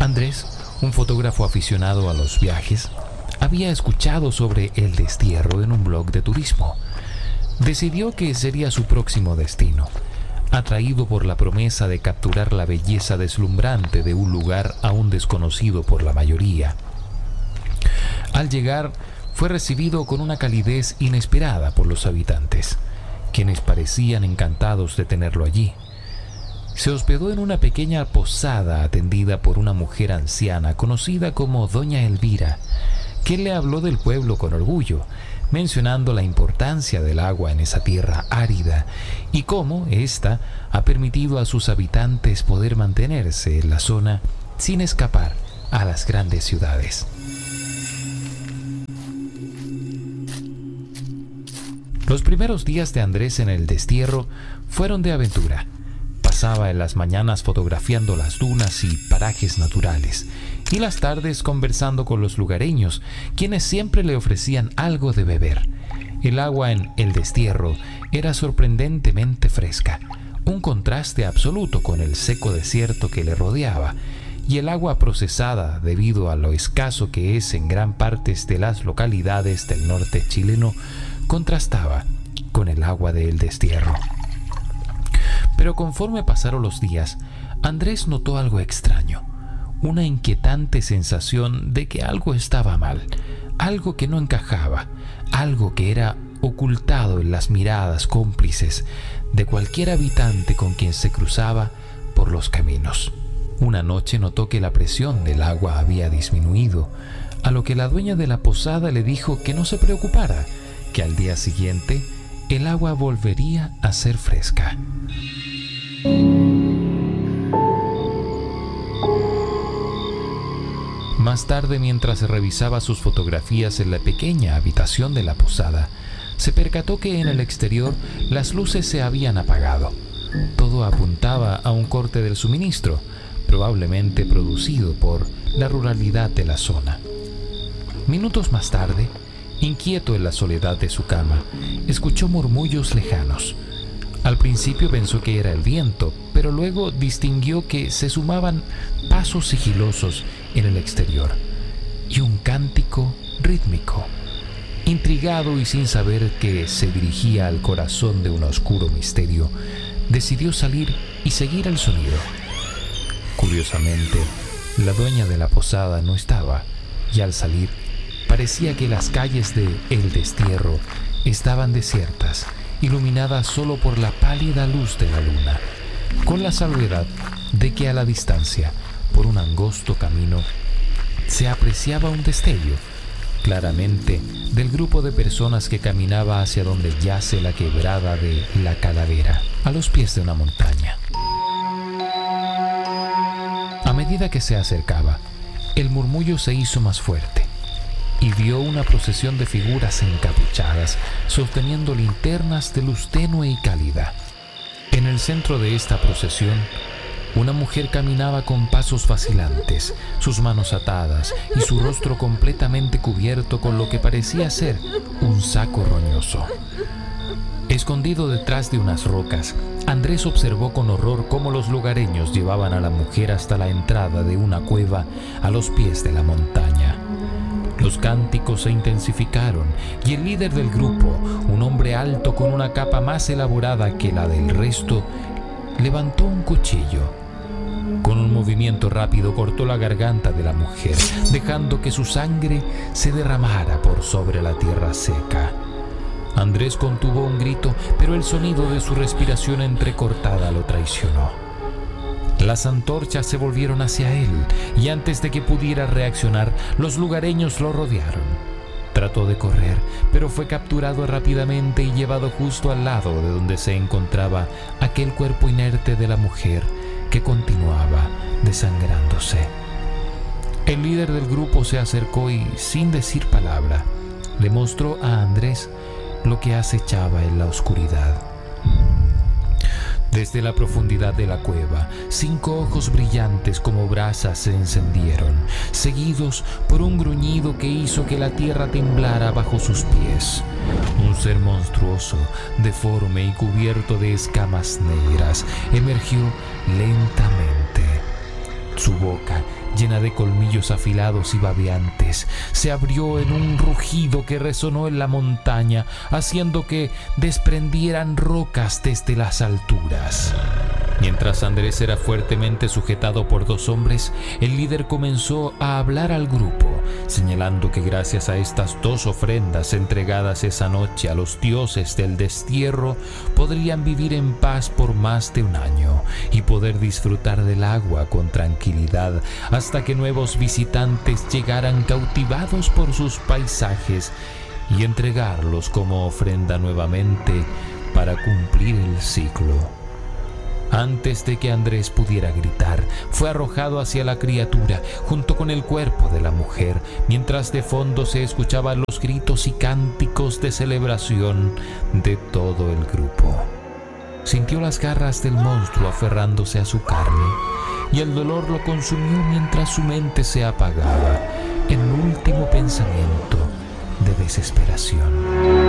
Andrés, un fotógrafo aficionado a los viajes, había escuchado sobre el destierro en un blog de turismo. Decidió que sería su próximo destino, atraído por la promesa de capturar la belleza deslumbrante de un lugar aún desconocido por la mayoría. Al llegar, fue recibido con una calidez inesperada por los habitantes, quienes parecían encantados de tenerlo allí. Se hospedó en una pequeña posada atendida por una mujer anciana conocida como Doña Elvira, que le habló del pueblo con orgullo, mencionando la importancia del agua en esa tierra árida y cómo ésta ha permitido a sus habitantes poder mantenerse en la zona sin escapar a las grandes ciudades. Los primeros días de Andrés en el destierro fueron de aventura. Pasaba en las mañanas fotografiando las dunas y parajes naturales, y las tardes conversando con los lugareños, quienes siempre le ofrecían algo de beber. El agua en el destierro era sorprendentemente fresca, un contraste absoluto con el seco desierto que le rodeaba, y el agua procesada, debido a lo escaso que es en gran parte de las localidades del norte chileno, contrastaba con el agua del destierro. Pero conforme pasaron los días, Andrés notó algo extraño, una inquietante sensación de que algo estaba mal, algo que no encajaba, algo que era ocultado en las miradas cómplices de cualquier habitante con quien se cruzaba por los caminos. Una noche notó que la presión del agua había disminuido, a lo que la dueña de la posada le dijo que no se preocupara, que al día siguiente el agua volvería a ser fresca. Más tarde, mientras revisaba sus fotografías en la pequeña habitación de la posada, se percató que en el exterior las luces se habían apagado. Todo apuntaba a un corte del suministro, probablemente producido por la ruralidad de la zona. Minutos más tarde, inquieto en la soledad de su cama, escuchó murmullos lejanos. Al principio pensó que era el viento, pero luego distinguió que se sumaban pasos sigilosos en el exterior y un cántico rítmico. Intrigado y sin saber que se dirigía al corazón de un oscuro misterio, decidió salir y seguir el sonido. Curiosamente, la dueña de la posada no estaba, y al salir, parecía que las calles de El Destierro estaban desiertas, iluminadas solo por la pálida luz de la luna, con la salvedad de que a la distancia, por un angosto camino, se apreciaba un destello, claramente del grupo de personas que caminaba hacia donde yace la quebrada de La Calavera, a los pies de una montaña. A medida que se acercaba, el murmullo se hizo más fuerte, y vio una procesión de figuras encapuchadas, sosteniendo linternas de luz tenue y cálida. En el centro de esta procesión, una mujer caminaba con pasos vacilantes, sus manos atadas y su rostro completamente cubierto con lo que parecía ser un saco roñoso. Escondido detrás de unas rocas, Andrés observó con horror cómo los lugareños llevaban a la mujer hasta la entrada de una cueva a los pies de la montaña. Los cánticos se intensificaron y el líder del grupo, un hombre alto con una capa más elaborada que la del resto, levantó un cuchillo. Con un movimiento rápido cortó la garganta de la mujer, dejando que su sangre se derramara por sobre la tierra seca. Andrés contuvo un grito, pero el sonido de su respiración entrecortada lo traicionó. Las antorchas se volvieron hacia él, y antes de que pudiera reaccionar, los lugareños lo rodearon. Trató de correr, pero fue capturado rápidamente y llevado justo al lado de donde se encontraba aquel cuerpo inerte de la mujer que continuaba desangrándose. El líder del grupo se acercó y, sin decir palabra, le mostró a Andrés lo que acechaba en la oscuridad. Desde la profundidad de la cueva, 5 ojos brillantes como brasas se encendieron, seguidos por un gruñido que hizo que la tierra temblara bajo sus pies. Un ser monstruoso, deforme y cubierto de escamas negras, emergió lentamente. Su boca, llena de colmillos afilados y babeantes, se abrió en un rugido que resonó en la montaña, haciendo que desprendieran rocas desde las alturas. Mientras Andrés era fuertemente sujetado por dos hombres, el líder comenzó a hablar al grupo, señalando que gracias a estas dos ofrendas entregadas esa noche a los dioses del destierro, podrían vivir en paz por más de un año y poder disfrutar del agua con tranquilidad hasta que nuevos visitantes llegaran cautivados por sus paisajes y entregarlos como ofrenda nuevamente para cumplir el ciclo. Antes de que Andrés pudiera gritar, fue arrojado hacia la criatura junto con el cuerpo de la mujer, mientras de fondo se escuchaban los gritos y cánticos de celebración de todo el grupo. Sintió las garras del monstruo aferrándose a su carne y el dolor lo consumió mientras su mente se apagaba en un último pensamiento de desesperación.